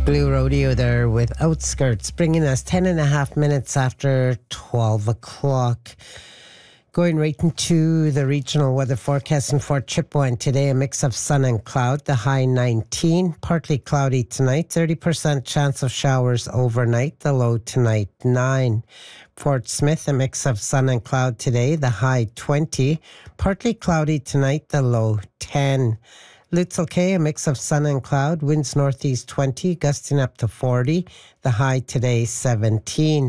Blue Rodeo there with Outskirts, bringing us 10 and a half minutes after 12 o'clock. Going right into the regional weather forecast in Fort Chippewa. Today, a mix of sun and cloud, the high 19. Partly cloudy tonight, 30% chance of showers overnight, the low tonight 9. Fort Smith, a mix of sun and cloud today, the high 20. Partly cloudy tonight, the low 10. Little Cay, a mix of sun and cloud, winds northeast 20, gusting up to 40, the high today 17.